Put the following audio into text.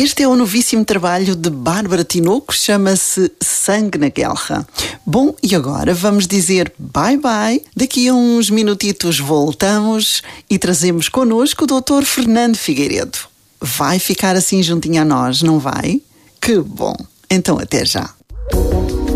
Este é o novíssimo trabalho de Bárbara Tinoco, chama-se Sangue na Guerra. Bom, e agora vamos dizer bye-bye. Daqui a uns minutitos voltamos e trazemos connosco o Dr. Fernando Figueiredo. Vai ficar assim juntinho a nós, não vai? Que bom! Então até já!